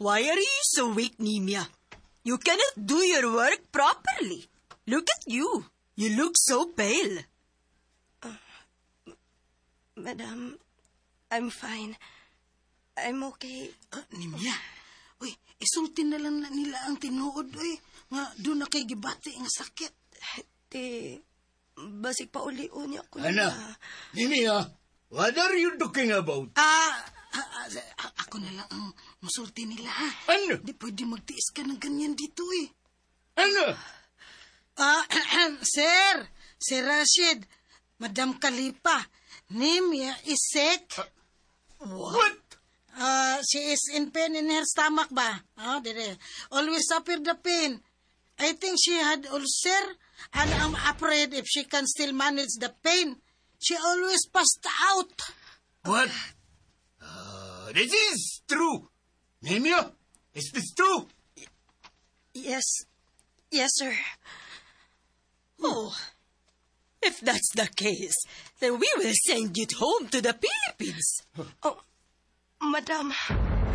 Why are you so weak, Nemia? You cannot do your work properly. Look at you. You look so pale. Madam, I'm fine. I'm okay. Nemia, uy, isultin na lang na nila ang tinuod, uy. Nga, doon na kay gibati ang sakit. Basig pa uliun niya ko Ana, Nemia, what are you talking about? Ako na lang ang musulti nila, ha? Ano? Di pwede magtiis ka ng ganyan dito, eh. Ano? Sir Rashid, Madam Kalipa, Nemia is sick. What? She is in pain in her stomach ba? Always suffer the pain. I think she had ulcer, and I'm afraid if she can still manage the pain, she always passed out. What? This is true. Nemia, is this true? Yes, sir. Oh, if that's the case, then we will send you home to the Philippines. Oh, Madam...